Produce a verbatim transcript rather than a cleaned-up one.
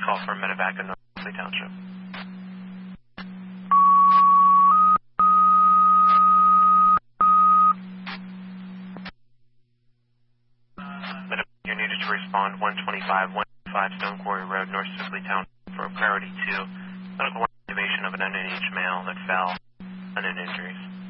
call for medevac in North Wesley Township. Medevac, you're needed to respond one twenty-five, one twenty-five Stone Quarry Road, North Wesley Township for a priority two. Medical activation of an underage male that fell. Unknown injuries.